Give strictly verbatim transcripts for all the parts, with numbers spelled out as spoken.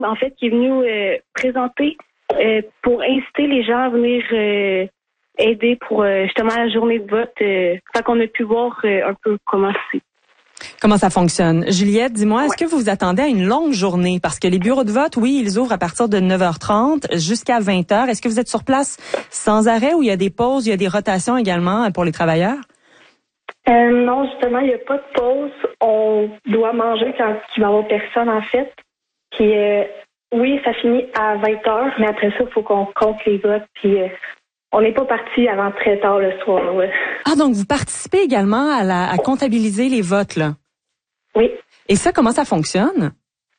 en fait, qui est venu euh, présenter euh, pour inciter les gens à venir euh, aider pour euh, justement la journée de vote. Euh, fait qu'on a pu voir euh, un peu comment c'est. Comment ça fonctionne. Juliette, dis-moi, Ouais. est-ce que vous vous attendez à une longue journée? Parce que les bureaux de vote, oui, ils ouvrent à partir de neuf heures trente jusqu'à vingt heures. Est-ce que vous êtes sur place sans arrêt ou il y a des pauses, il y a des rotations également pour les travailleurs? Euh, non, justement, il n'y a pas de pause. On doit manger quand il va y avoir personne, en fait. Puis, euh, oui, ça finit à vingt heures, mais après ça, il faut qu'on compte les votes. Puis, euh, on n'est pas parti avant très tard le soir. Ouais. Ah, donc vous participez également à, la, à comptabiliser les votes, là? Oui. Et ça, comment ça fonctionne?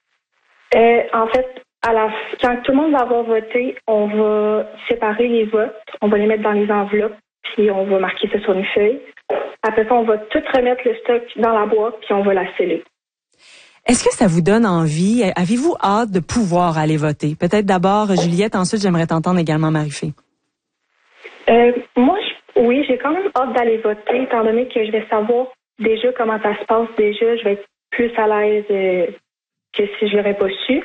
Euh, en fait, à la, quand tout le monde va avoir voté, on va séparer les votes, on va les mettre dans les enveloppes, puis on va marquer ça sur une feuille. Après ça, on va tout remettre le stock dans la boîte, puis on va la sceller. Est-ce que ça vous donne envie? Avez-vous hâte de pouvoir aller voter? Peut-être d'abord Juliette, ensuite j'aimerais t'entendre également Marie-Fé. Euh, moi, je, oui, j'ai quand même hâte d'aller voter, étant donné que je vais savoir déjà comment ça se passe déjà. Je vais être plus à l'aise euh, que si je l'aurais pas su.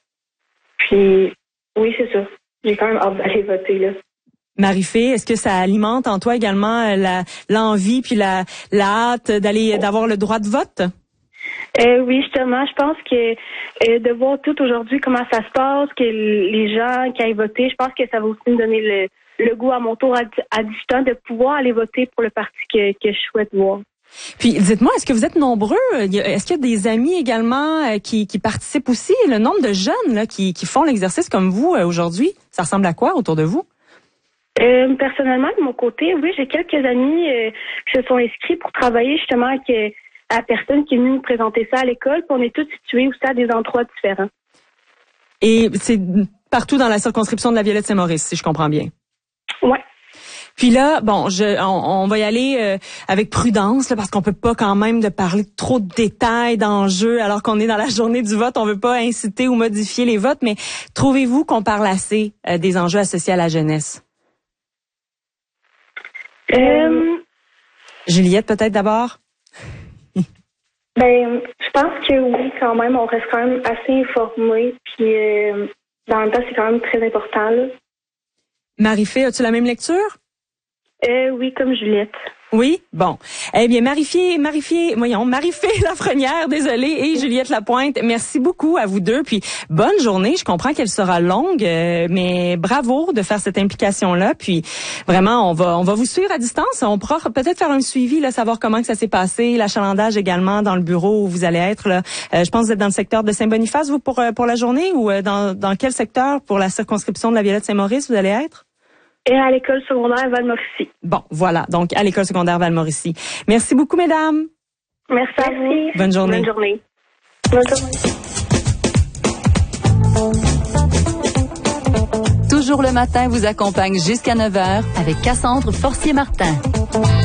Puis, oui, c'est ça. J'ai quand même hâte d'aller voter, là. Marie-Fé, est-ce que ça alimente en toi également la, l'envie puis la, la hâte d'aller, d'avoir le droit de vote? Euh, oui, justement, je pense que euh, de voir tout aujourd'hui comment ça se passe, que les gens qui aillent voter, je pense que ça va aussi me donner le, le goût à mon tour à, à dix-huit de pouvoir aller voter pour le parti que, que je souhaite voir. Puis, dites-moi, est-ce que vous êtes nombreux? Est-ce qu'il y a des amis également qui, qui participent aussi? Le nombre de jeunes là, qui, qui font l'exercice comme vous aujourd'hui, ça ressemble à quoi autour de vous? Euh, personnellement, de mon côté, oui, j'ai quelques amis euh, qui se sont inscrits pour travailler justement avec euh, la personne qui est venue nous présenter ça à l'école. Puis on est tous situés aussi à des endroits différents. Et c'est partout dans la circonscription de la Violette-Saint-Maurice, si je comprends bien. Ouais. Puis là, bon, je, on, on va y aller euh, avec prudence là, parce qu'on peut pas quand même de parler de trop de détails d'enjeux alors qu'on est dans la journée du vote. On veut pas inciter ou modifier les votes, mais trouvez-vous qu'on parle assez euh, des enjeux associés à la jeunesse? Euh, Juliette, peut-être d'abord? ben, je pense que oui, quand même, on reste quand même assez informés. Puis, euh, dans le temps, c'est quand même très important, là. Marie-Fé, as-tu la même lecture? Euh, oui, comme Juliette. Oui? Bon. Eh bien, Marie-Fé, Marie-Fé, voyons, Marie-Fé Lafrenière, désolée, et Juliette Lapointe, merci beaucoup à vous deux. Puis, bonne journée. Je comprends qu'elle sera longue, euh, mais bravo de faire cette implication-là. Puis, vraiment, on va on va vous suivre à distance. On pourra peut-être faire un suivi, là, savoir comment que ça s'est passé, l'achalandage également dans le bureau où vous allez être. Là. Euh, je pense que vous êtes dans le secteur de Saint-Boniface, vous, pour, pour la journée, ou euh, dans, dans quel secteur pour la circonscription de la Violette-Saint-Maurice vous allez être? Et à l'école secondaire Val-Mauricie. Bon, voilà. Donc, à l'école secondaire Val-Mauricie. Merci beaucoup, mesdames. Merci à vous. Bonne journée. Bonne journée. Bonne journée. Toujours le matin vous accompagne jusqu'à neuf heures avec Cassandre Forcier-Martin.